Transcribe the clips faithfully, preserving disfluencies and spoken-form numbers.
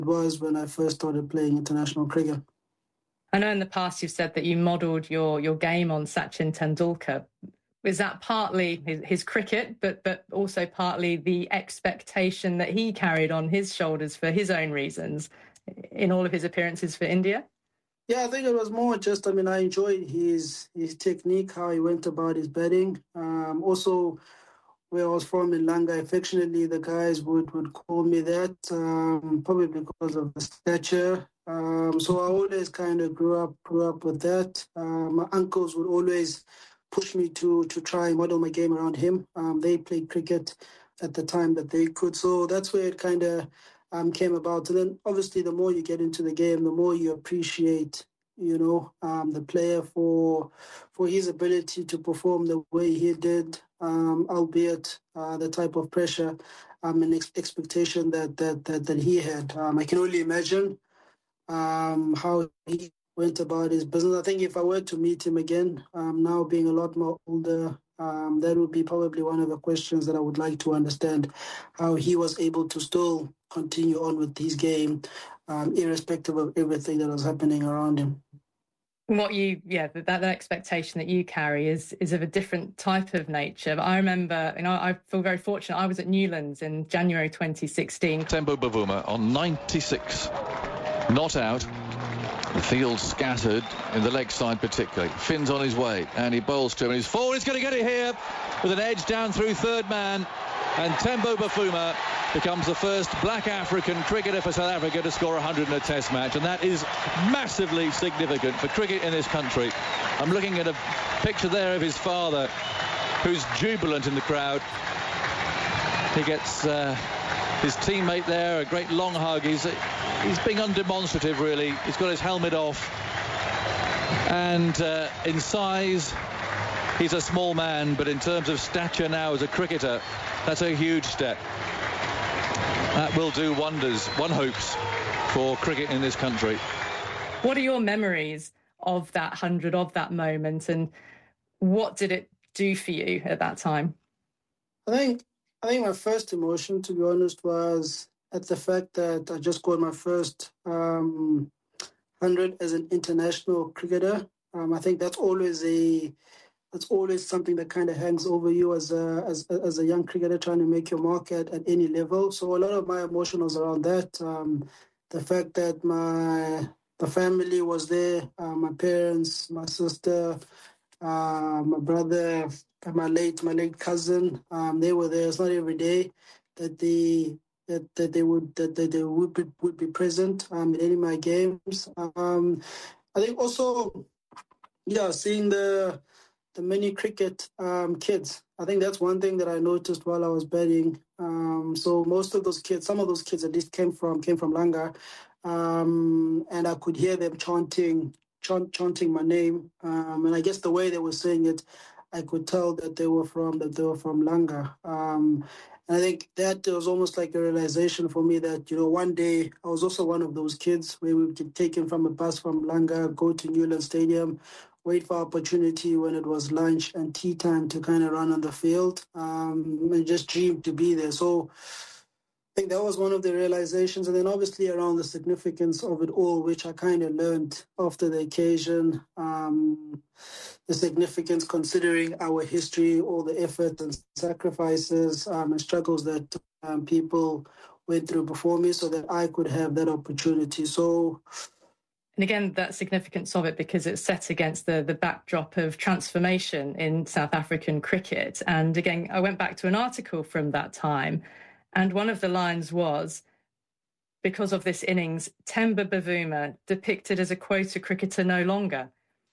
was when I first started playing international cricket. I know in the past you've said that you modelled your, your game on Sachin Tendulkar. Is that partly his, his cricket, but but also partly the expectation that he carried on his shoulders for his own reasons in all of his appearances for India? Yeah, I think it was more just, I mean, I enjoyed his his technique, how he went about his batting. Um, also, where I was from in Langa, affectionately, the guys would, would call me that, um, probably because of the stature. Um, so I always kind of grew up grew up with that. Um, my uncles would always push me to to try and model my game around him. Um, they played cricket at the time that they could, so that's where it kind of um, came about. And then obviously, the more you get into the game, the more you appreciate, you know, um, the player for for his ability to perform the way he did, um, albeit uh, the type of pressure um, and ex- expectation that that that, that he had. Um, I can only imagine um, how he went about his business. I think if I were to meet him again, um, now being a lot more older, um, that would be probably one of the questions that I would like to understand, how he was able to still continue on with his game, um, irrespective of everything that was happening around him. What you, yeah, that, that expectation that you carry is is of a different type of nature. But I remember, you know, I feel very fortunate. I was at Newlands in January twenty sixteen. Tembo Bavuma on ninety-six, not out. The field scattered in the leg side particularly. Finn's on his way and he bowls to him. He's forward. He's going to get it here with an edge down through third man. And Tembo Bavuma becomes the first black African cricketer for South Africa to score one hundred in a test match. And that is massively significant for cricket in this country. I'm looking at a picture there of his father, who's jubilant in the crowd. He gets uh, his teammate there, a great long hug. He's, he's being undemonstrative, really. He's got his helmet off. And uh, in size, he's a small man, but in terms of stature now as a cricketer, that's a huge step. That will do wonders, one hopes, for cricket in this country. What are your memories of that hundred, of that moment, and what did it do for you at that time? I think I think my first emotion, to be honest, was at the fact that I just got my first um, hundred as an international cricketer. Um, I think that's always a that's always something that kind of hangs over you as a as as a young cricketer trying to make your mark at, at any level. So a lot of my emotion was around that. Um, the fact that my the family was there, uh, my parents, my sister, uh, my brother, my late my late cousin, um, they were there. It's not every day that they that, that they would that, that they would be, would be present um, in any of my games. Um, I think also, yeah, seeing the the many cricket um, kids. I think that's one thing that I noticed while I was batting. Um, so most of those kids, some of those kids at least came from came from Langa, um, and I could hear them chanting chant, chanting my name. Um, and I guess the way they were saying it, I could tell that they were from that they were from Langa. Um, and I think that was almost like a realization for me that, you know, one day I was also one of those kids where we would get taken from a bus from Langa, go to Newland Stadium, wait for opportunity when it was lunch and tea time to kind of run on the field, um, and just dream to be there. So I think that was one of the realizations. And then obviously around the significance of it all, which I kind of learned after the occasion, um, the significance considering our history, all the effort and sacrifices um, and struggles that um, people went through before me so that I could have that opportunity. So And again, that significance of it because it's set against the, the backdrop of transformation in South African cricket. And again, I went back to an article from that time, and one of the lines was, because of this innings, Temba Bavuma depicted as a quota cricketer no longer.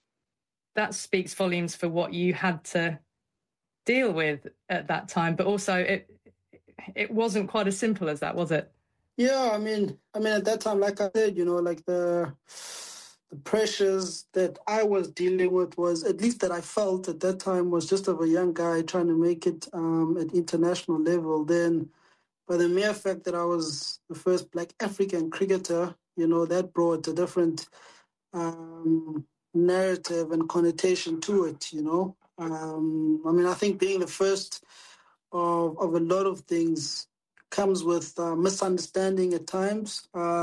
That speaks volumes for what you had to deal with at that time, but also it it wasn't quite as simple as that, was it? Yeah, I mean, I mean, at that time, like I said, you know, like the the pressures that I was dealing with was, at least that I felt at that time, was just of a young guy trying to make it um, at international level. Then, by the mere fact that I was the first Black African cricketer, you know, that brought a different um, narrative and connotation to it. You know, um, I mean, I think being the first of of a lot of things comes with uh, misunderstanding at times. Uh,